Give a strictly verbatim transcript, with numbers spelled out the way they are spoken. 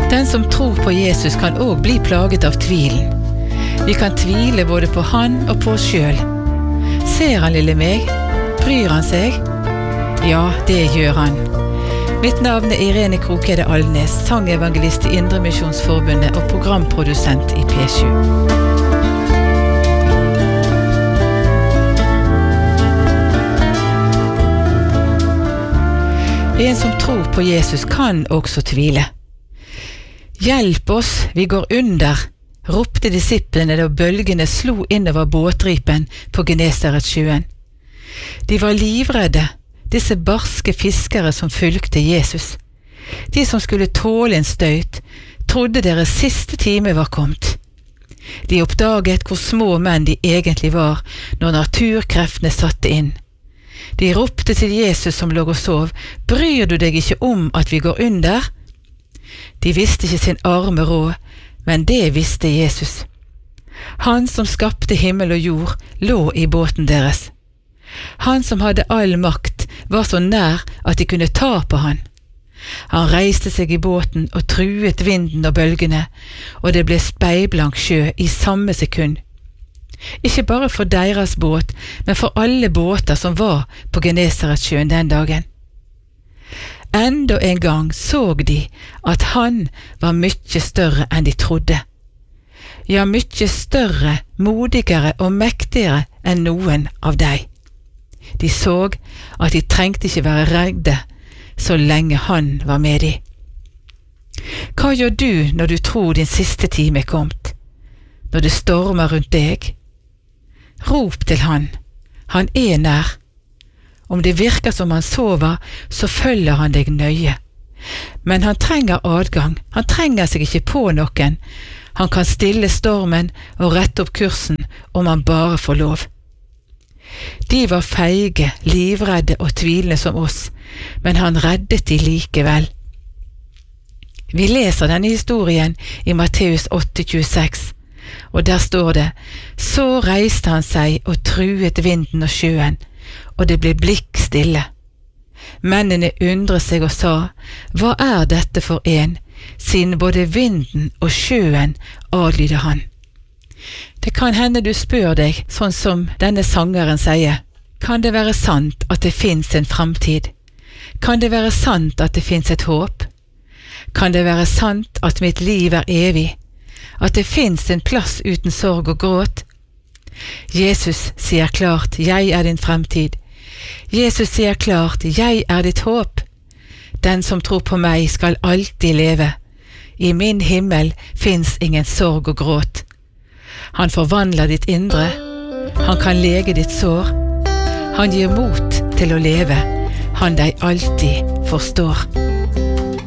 Den som tror på Jesus kan også bli plaget av tvilen. Vi kan tvile både på han og på oss selv. Ser han lille meg? Bryr han seg? Ja, det gjør han. Mitt navn er Irene Krokede Alnes, sangevangelist i Indremisjonsforbundet og programprodusent i P sju. En som tror på Jesus kan også tvile. Hjelp oss, vi går under, ropte disiplene da bølgene slo innover båtripen på Genesaretsjøen. De var livredde, disse barske fiskere som fulgte Jesus. De som skulle tåle en støyt, trodde deres siste time var kommet. De oppdaget hvor små menn de egentlig var når naturkreftene satte inn. De ropte til Jesus som lå og sov, «Bryr du deg ikke om at vi går under?» De visste ikke sin arme råd, men det visste Jesus. Han som skapte himmel og jord lå i båten deres. Han som hadde all makt var så nær at de kunne ta på han. Han reiste seg i båten og truet vinden og bølgene, og det ble speilblank sjø i samme sekund. Ikke bare for deres båt, men for alle båter som var på Genesaretsjøen den dagen. Enda en gang så de at han var mye større enn de trodde. Ja, mye større, modigere og mektigere enn noen av deg. De så at de trengte ikke være redde så lenge han var med dem. Hva gjør du når du tror din siste time er kommet? Når det stormer rundt deg? Rop til han. Han er nær. Om det virker som han sover, så følger han deg nøye. Men han trenger adgang, han trenger seg ikke på noen. Han kan stille stormen og rette opp kursen om han bare får lov. De var feige, livredde og tvilende som oss, men han reddet de likevel. Vi leser denne historien i Matteus åtte tjueseks, og der står det, «Så reiste han seg og truet vinden og sjøen, og det ble blikk stille. Mennene undret seg og sa, hva er dette for en, siden både vinden og sjøen adlyder han? Det kan hende du spør deg, sånn som denne sangeren sier, kan det være sant at det finnes en fremtid? Kan det være sant at det finnes et håp? Kan det være sant at mitt liv er evig? At det finnes en plass uten sorg og gråt? Jesus sier klart, jeg er din fremtid. Jesus sier klart, jeg er ditt håp. Den som tror på meg skal alltid leve. I min himmel finnes ingen sorg og gråt. Han forvandler ditt indre. Han kan lege ditt sår. Han gir mot til å leve. Han deg alltid forstår.